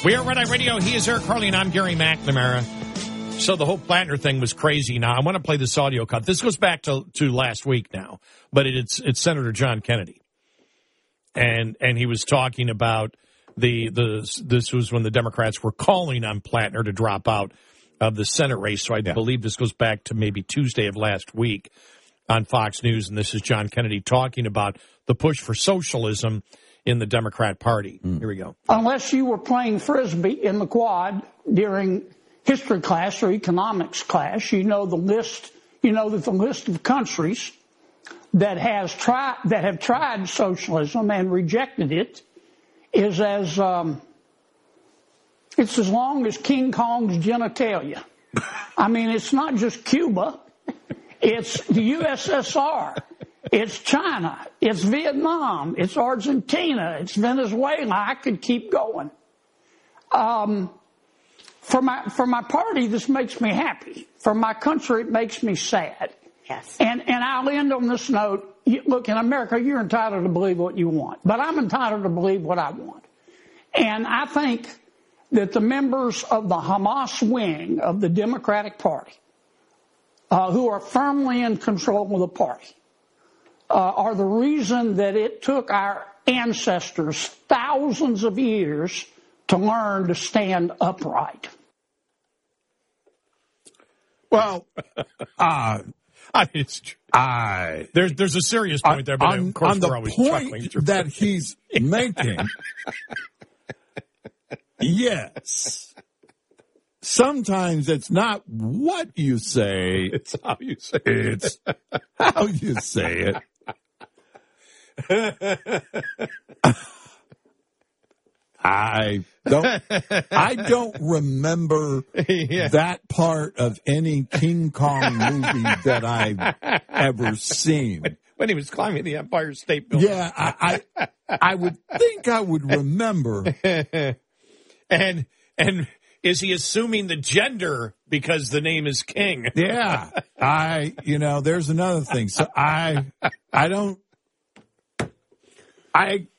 We are Red Eye Radio. He is Eric Harley, and I'm Gary McNamara. So the whole Plattner thing was crazy. Now, I want to play this audio cut. This goes back to last week now, but it's Senator John Kennedy. And he was talking about this was when the Democrats were calling on Plattner to drop out of the Senate race. So I believe this goes back to maybe Tuesday of last week on Fox News. And this is John Kennedy talking about the push for socialism in the Democrat Party. Here we go. Unless you were playing Frisbee in the quad during history class or economics class, you know the list. You know that the list of countries that have tried socialism and rejected it is it's as long as King Kong's genitalia. I mean, it's not just Cuba. It's the USSR. It's China. It's Vietnam. It's Argentina. It's Venezuela. I could keep going. For my party, this makes me happy. For my country, it makes me sad. Yes. And I'll end on this note. Look, in America, you're entitled to believe what you want, but I'm entitled to believe what I want. And I think that the members of the Hamas wing of the Democratic Party, who are firmly in control of the party, are the reason that it took our ancestors thousands of years to learn to stand upright. Well, I mean, it's true. There's a serious point there, but of course we're always chuckling. That he's making, yes. Sometimes it's not what you say. It's how you say it. It's how you say it. I don't remember that part of any King Kong movie that I've ever seen. When he was climbing the Empire State Building. Yeah, I would think I would remember. And is he assuming the gender because the name is King? Yeah, there's another thing. So I